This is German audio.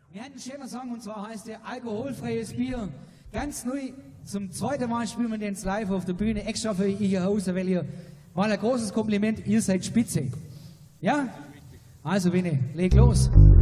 Wir hatten einen schönen Song und zwar heißt der Alkoholfreies Bier. Ganz neu, zum zweiten Mal spielen wir den live auf der Bühne, extra für ihr hier Hause, weil ihr mal ein großes Kompliment, ihr seid spitze. Ja? Also Winnie, leg los.